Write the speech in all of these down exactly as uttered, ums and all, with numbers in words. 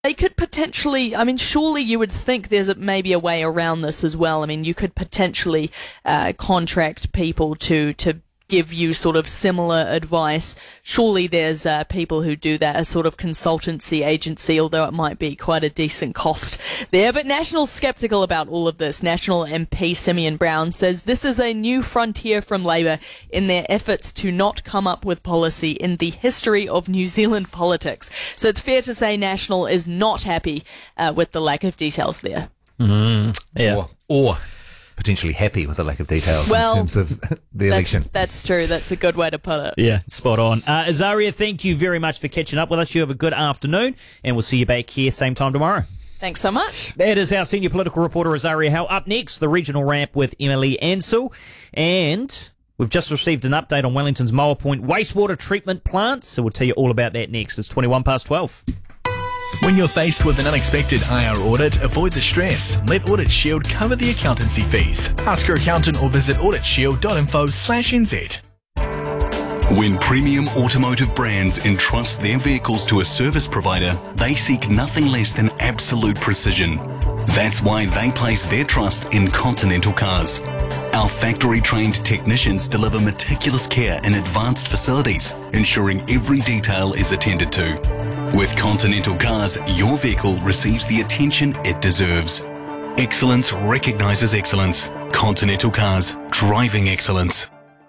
They could potentially, I mean, surely you would think there's a, maybe a way around this as well. I mean, you could potentially uh, contract people to, to give you sort of similar advice. Surely there's uh, people who do that, a sort of consultancy agency, although it might be quite a decent cost there. But National's sceptical about all of this. National M P Simeon Brown says this is a new frontier from Labour in their efforts to not come up with policy in the history of New Zealand politics. So it's fair to say National is not happy uh, with the lack of details there. Mm, yeah. Or, or potentially happy with the lack of details well, in terms of the that's, election. That's true. That's a good way to put it. Yeah, spot on. Uh, Azaria, thank you very much for catching up with us. You have a good afternoon, and we'll see you back here same time tomorrow. Thanks so much. That is our senior political reporter, Azaria Howe. Up next, the regional wrap with Emily Ansell. And we've just received an update on Wellington's Moa Point wastewater treatment plant, so we'll tell you all about that next. It's twenty-one past twelve. When you're faced with an unexpected I R audit, avoid the stress. Let Audit Shield cover the accountancy fees. Ask your accountant or visit audit shield dot info slash n z. When premium automotive brands entrust their vehicles to a service provider, they seek nothing less than absolute precision. That's why they place their trust in Continental Cars. Our factory-trained technicians deliver meticulous care in advanced facilities, ensuring every detail is attended to. With Continental Cars, your vehicle receives the attention it deserves. Excellence recognises excellence. Continental Cars, driving excellence.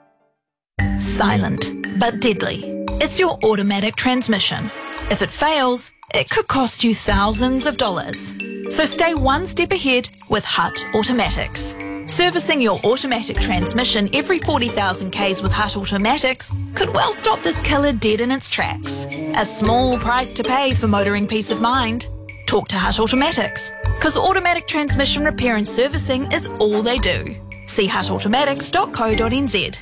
Silent, but deadly. It's your automatic transmission. If it fails, it could cost you thousands of dollars. So stay one step ahead with Hutt Automatics. Servicing your automatic transmission every forty thousand kays with Hutt Automatics could well stop this killer dead in its tracks. A small price to pay for motoring peace of mind. Talk to Hutt Automatics, because automatic transmission repair and servicing is all they do. See hutt automatics dot co dot n z.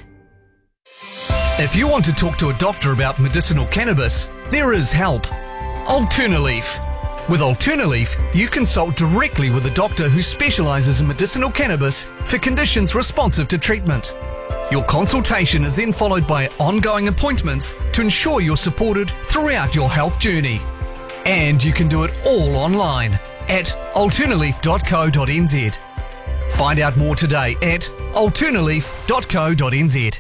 If you want to talk to a doctor about medicinal cannabis, there is help. Alternaleaf. With Alternaleaf, you consult directly with a doctor who specialises in medicinal cannabis for conditions responsive to treatment. Your consultation is then followed by ongoing appointments to ensure you're supported throughout your health journey. And you can do it all online at alternaleaf dot co dot n z. Find out more today at alternaleaf dot co dot n z.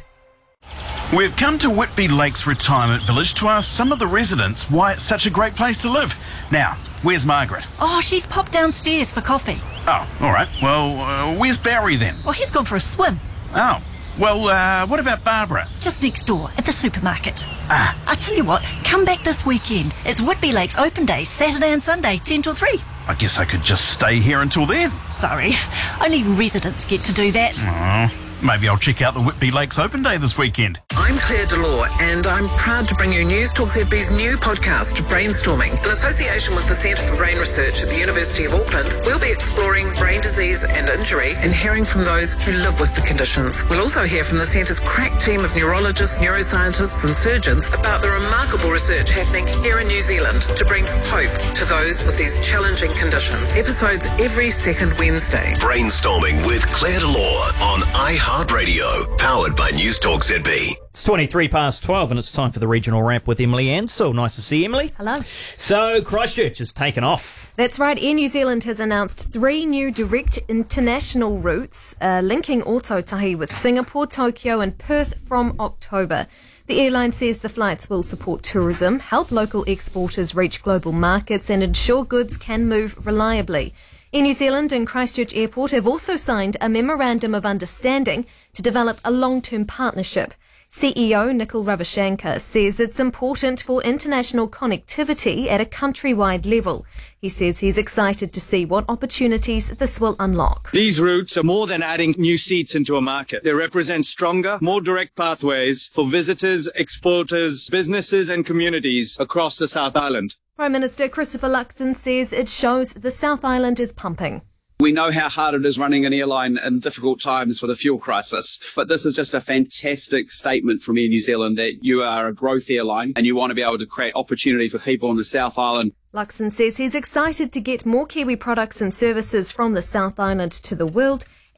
We've come to Whitby Lakes Retirement Village to ask some of the residents why it's such a great place to live. Now, where's Margaret? Oh, she's popped downstairs for coffee. Oh, all right. Well, uh, where's Barry then? Well, he's gone for a swim. Oh, well, uh, what about Barbara? Just next door, at the supermarket. Ah. I tell you what, come back this weekend. It's Whitby Lakes Open Day, Saturday and Sunday, ten till three. I guess I could just stay here until then. Sorry, only residents get to do that. Oh, maybe I'll check out the Whitby Lakes Open Day this weekend. I'm Claire Delore, and I'm proud to bring you News Talk Z B's new podcast, Brainstorming. In association with the Centre for Brain Research at the University of Auckland, we'll be exploring brain disease and injury and hearing from those who live with the conditions. We'll also hear from the Centre's crack team of neurologists, neuroscientists and surgeons about the remarkable research happening here in New Zealand to bring hope to those with these challenging conditions. Episodes every second Wednesday. Brainstorming with Claire Delore on iHeartRadio, powered by News Talk Z B. It's twenty-three past twelve and it's time for the regional wrap with Emily Ansell. Nice to see you, Emily. Hello. So, Christchurch has taken off. That's right. Air New Zealand has announced three new direct international routes uh, linking Ōtautahi with Singapore, Tokyo and Perth from October. The airline says the flights will support tourism, help local exporters reach global markets and ensure goods can move reliably. Air New Zealand and Christchurch Airport have also signed a memorandum of understanding to develop a long-term partnership. C E O Nikhil Ravashankar says it's important for international connectivity at a countrywide level. He says he's excited to see what opportunities this will unlock. These routes are more than adding new seats into a market. They represent stronger, more direct pathways for visitors, exporters, businesses and communities across the South Island. Prime Minister Christopher Luxon says it shows the South Island is pumping. We know how hard it is running an airline in difficult times with a fuel crisis, but this is just a fantastic statement from Air New Zealand that you are a growth airline and you want to be able to create opportunity for people on the South Island. Luxon says he's excited to get more Kiwi products and services from the South Island to the world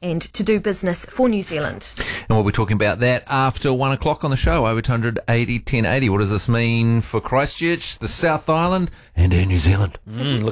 and to do business for New Zealand. And we'll be talking about that after one o'clock on the show, over two hundred eighty ten eighty. What does this mean for Christchurch, the South Island, and Air New Zealand? Mm,